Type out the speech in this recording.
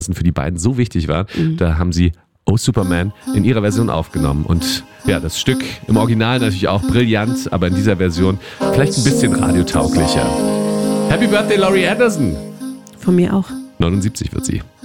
für die beiden so wichtig war. Da haben sie Oh Superman in ihrer Version aufgenommen. Und ja, das Stück im Original natürlich auch brillant, aber in dieser Version vielleicht ein bisschen radiotauglicher. Happy Birthday, Laurie Anderson! Von mir auch. 79 wird sie.